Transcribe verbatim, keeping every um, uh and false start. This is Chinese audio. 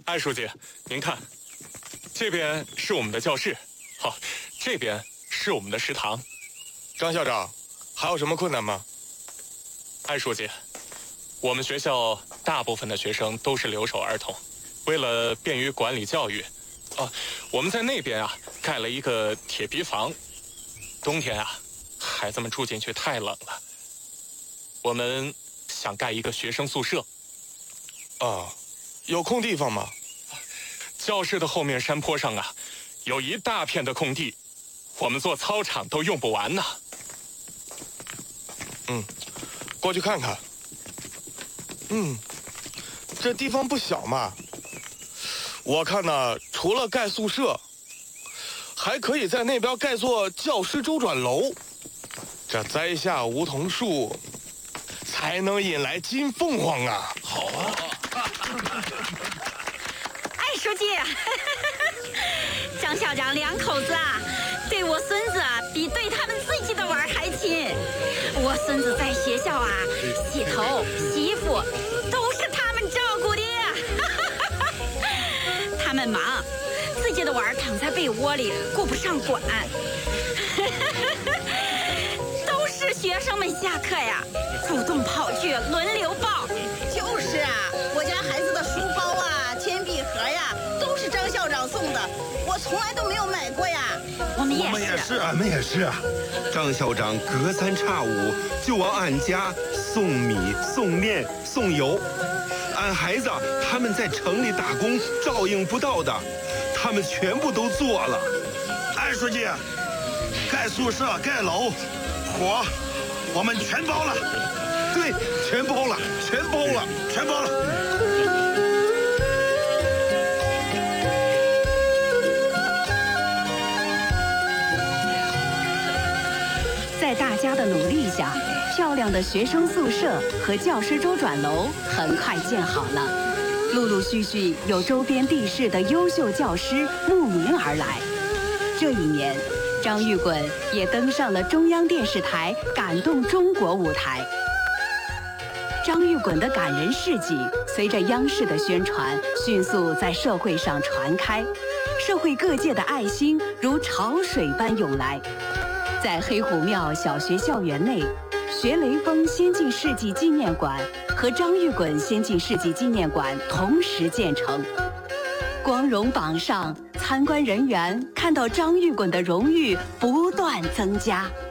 艾书记，您看，这边是我们的教室，好，这边是我们的食堂。 张校长，还有什么困难吗？ 艾书记，我们学校大部分的学生都是留守儿童，为了便于管理教育，啊，我们在那边啊盖了一个铁皮房，冬天啊，孩子们住进去太冷了，我们想盖一个学生宿舍。 啊，有空地方吗？ 教室的后面山坡上啊，有一大片的空地，我们做操场都用不完呢。 嗯，过去看看。嗯，这地方不小嘛。我看呢，除了盖宿舍，还可以在那边盖座教师周转楼。这栽下梧桐树，才能引来金凤凰啊！ 好啊！ 艾书记，张校长两口子啊，对我孙子啊，比对他们自己的娃还亲。我孙子在学校啊，洗头、洗衣服，都是他们照顾的。他们忙，自己的娃躺在被窝里，顾不上管。都是学生们下课呀，主动跑去轮流抱。 就是啊，我家孩子的书包啊、铅笔盒呀，都是张校长送的，我从来都没有买过呀。 我们也是， 我们也是，俺们也是啊。张校长隔三差五就往俺家送米、送面、送油。俺孩子他们在城里打工，照应不到的，他们全部都做了。 艾书记，盖宿舍、盖楼，活我们全包了。 对，全包了，全包了， 全包了。 在大家的努力下，漂亮的学生宿舍和教师周转楼很快建好了。陆陆续续有周边地市的优秀教师慕名而来。这一年，张玉滚也登上了中央电视台《感动中国》舞台。张玉滚的感人事迹随着央视的宣传，迅速在社会上传开，社会各界的爱心如潮水般涌来。在黑虎庙小学校园内，学雷锋先进事迹纪念馆和张玉滚先进事迹纪念馆同时建成。光荣榜上，参观人员看到张玉滚的荣誉不断增加。